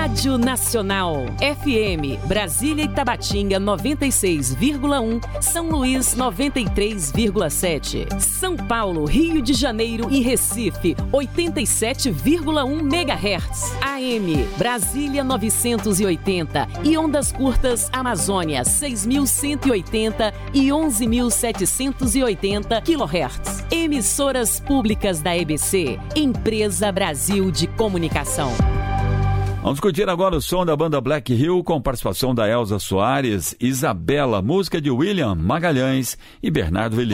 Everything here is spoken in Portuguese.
Rádio Nacional. FM, Brasília e Tabatinga 96,1, São Luís 93,7. São Paulo, Rio de Janeiro e Recife 87,1 MHz. AM, Brasília 980 e ondas curtas Amazônia 6.180 e 11.780 kHz. Emissoras públicas da EBC, Empresa Brasil de Comunicação. Vamos curtir agora o som da banda Black Hill com participação da Elza Soares, Isabela, música de William Magalhães e Bernardo Velim.